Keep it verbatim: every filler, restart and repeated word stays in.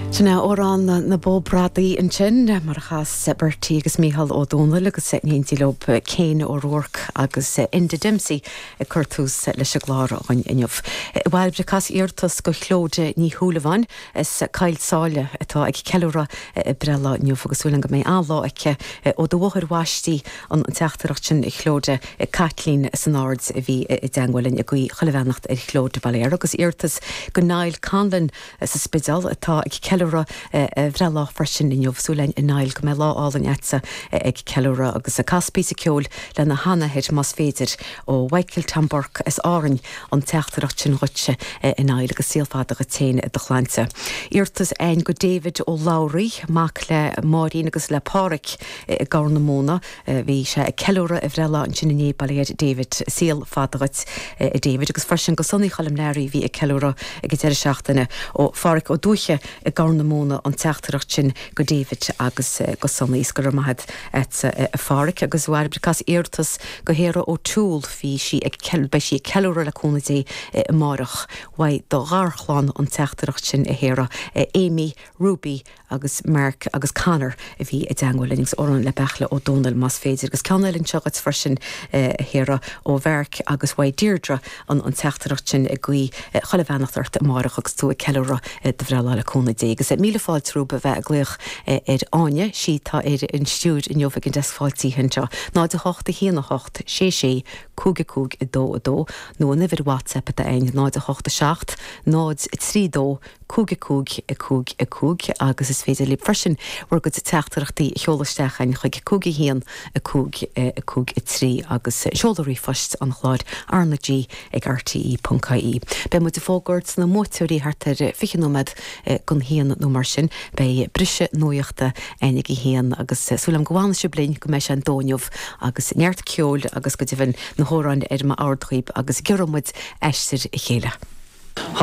Tna órán na bóbradaí an sin mar chas Bertie agus Mícheál Ó Dónall agus níntí lob Céin Ó Ruarc agus Enda Dempsey a curtús leis a glár an inmh. Bhil bre cas íortas go chlóide ní thuúlaháin is Cail Sáile atá ag ceúra brela nniuh agus bhfuil go mé anlá aice ó do bhthir bhaistí an teachtarach sin i chlóide Catlín san áard a bhí i danghailin a gcuí choilbheannacht ar chlóide baléir agus íortas go náil Canlan sa spidal atá ag ceúra bhrela freisin in jobhsúlein in náil go mé lá álan etsa ag ceúra agus a caspí sa ceol le na hanahead más féidir ó Waikil Tamborc is árainn an teachtarach sin ruitse in náil agus síalfádacha téin do chláinte. Íortas ein go David ó Lowry mac le Máirín agus le Páric i gar na móna bhí sé ceúra a bhrela an sin iné baléir David síalfádagat David agus freisin go sonnaí chalimnéirí bhí a ceúra ag deir seachtainna ó Páric ó dúiche i gar na móna an teachtarach sin go David agus go sonnaís go raimad et a Páric agus bhhair bricas íortas go héire ó túl hí si ag bei si ceúra le cónaidé i Márach wai do gharchláán an teachtarach sin a héire Amy, Ruby agus Mark agus Connor a bhí i danghailins orán le bechla ó Dónall más féidir agus Connellin segat freisin a héire ó Bherc agus wai Deirdre an an teachtarach sin a gcuí choilbheannacht a Márach agus tú a ceúra de bhrela le cónaidé agus míle fáil trúba bheith a gluich ar áine si tá ar an stúd in jobh an desfáiltí hinse ná de hocht a híana hocht sé sé cúga cúg i dó a dó nó na bhir WhatsApp a ein ná de hocht a seacht nád i trí dó cúga cúg i cúg i cúg agus is féidir lí freisin war go teachtarachtaí cheolaistechain chuig cúga hían a cúg i cúg i trí agus seolairí fast an chláid Arna G ag R T E dot C I. Be mu de fógurt na mótúirí hartar fichinnomad gon hían nó mar sin bei brise nuochta einig i hían agus súlam gohána se blin go meis an dóineh agus neart ceol agus go dtíhann na hóráin ar ma áardchuib agus gearmid eistir i chéile.